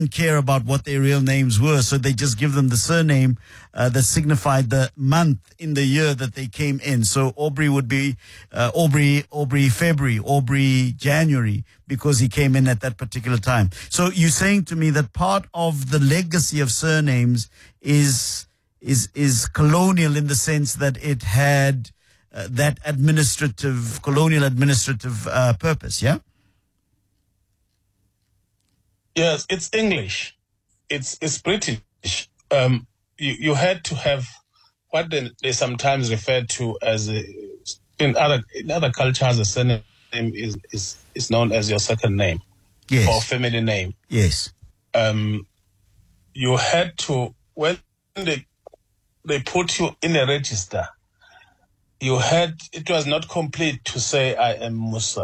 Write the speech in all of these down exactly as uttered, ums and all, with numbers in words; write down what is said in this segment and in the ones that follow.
care about what their real names were, so they just give them the surname uh, that signified the month in the year that they came in. So Aubrey would be uh, Aubrey, Aubrey February, Aubrey January, because he came in at that particular time. So you're saying to me that part of the legacy of surnames is is is colonial in the sense that it had uh, that administrative, colonial administrative uh, purpose, yeah? Yes, it's English. It's it's British. Um, you, you had to have what they, they sometimes refer to as a, in other in other cultures, a surname is is is known as your second name, yes, or family name. Yes. Um, you had to when they they put you in a register. You had it was not complete to say I am Musa.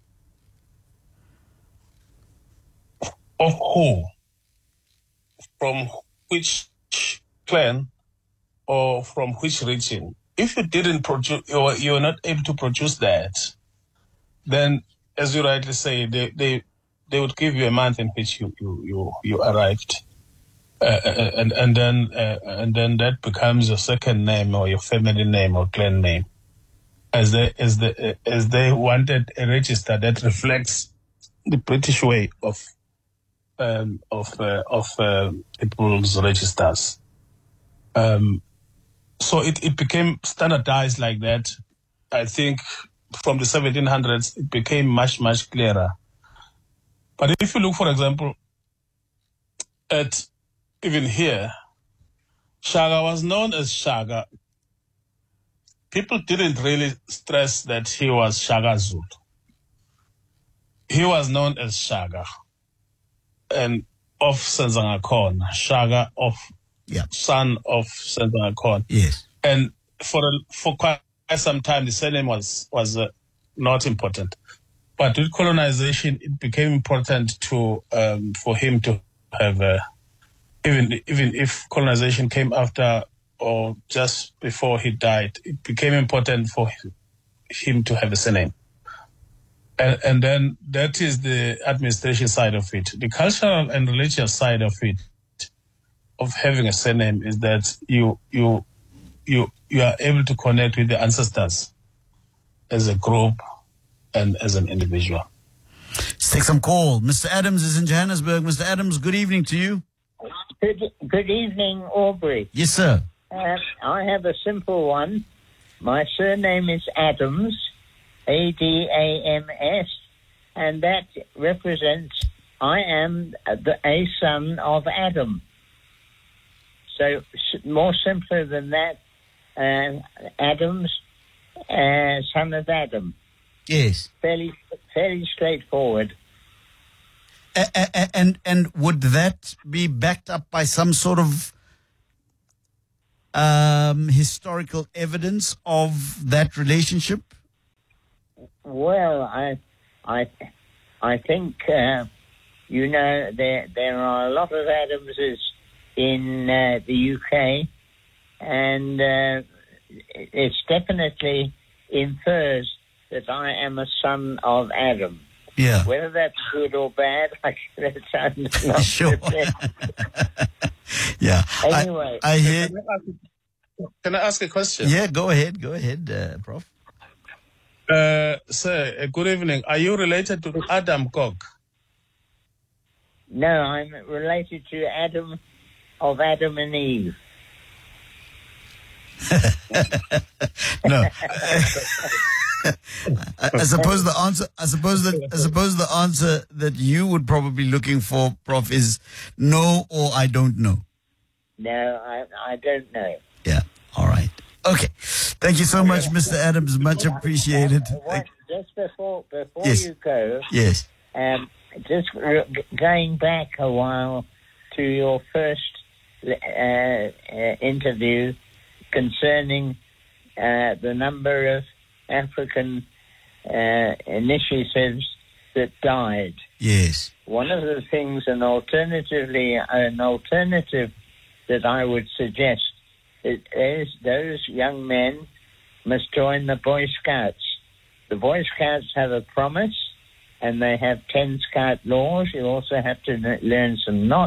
Of who? From which clan or from which region? If you didn't produce, or you're not able to produce that, then, as you rightly say, they they, they would give you a month in which you you you, you arrived, uh, and and then uh, and then that becomes your second name or your family name or clan name, as they as they as they wanted a register that reflects the British way of. Um, of uh, of uh, people's registers. Um, so it, it became standardized like that. I think from the seventeen hundreds, it became much, much clearer. But if you look, for example, at even here, Shaka was known as Shaka. People didn't really stress that he was Shaka Zulu. He was known as Shaka. And of Senzangakhona, Shaka of yeah. son of Senzangakhona. Yes. And for a, for quite some time, the surname was was uh, not important. But with colonization, it became important to um, for him to have a, even even if colonization came after or just before he died, it became important for him to have a surname. And, and then that is the administration side of it. The cultural and religious side of it, of having a surname, is that you you you you are able to connect with the ancestors as a group and as an individual. Let's take some call. Mister Adams is in Johannesburg. Mister Adams, good evening to you. Good, good evening, Aubrey. Yes, sir. Uh, I have a simple one. My surname is Adams. A D A M S, and that represents I am the, a son of Adam. So more simpler than that, uh, Adams, uh, son of Adam. Yes. Fairly, fairly straightforward. A- a- and and would that be backed up by some sort of um, historical evidence of that relationship? Well, I, I, I think uh, you know there there are a lot of Adamses in uh, the U K, and uh, it definitely infers that I am a son of Adam. Yeah. Whether that's good or bad, I that's not sure. yeah. Anyway, I, I hear. Can I, ask, can I ask a question? Yeah, go ahead. Go ahead, uh, Prof. Uh, sir, uh, good evening. Are you related to Adam Gog? No, I'm related to Adam of Adam and Eve. No. I, I suppose the answer. I suppose that. I suppose the answer that you would probably looking for, Prof, is no or I don't know. No, I I don't know. Yeah. All right. Okay. Thank you so much, Mister Adams. Much appreciated. What, just before before yes. you go, yes. Um, just re- going back a while to your first uh, uh, interview concerning uh, the number of African uh, initiatives that died. Yes. One of the things, and alternatively, an alternative that I would suggest is those young men must join the Boy Scouts. The Boy Scouts have a promise and they have ten scout laws. You also have to n- learn some knots.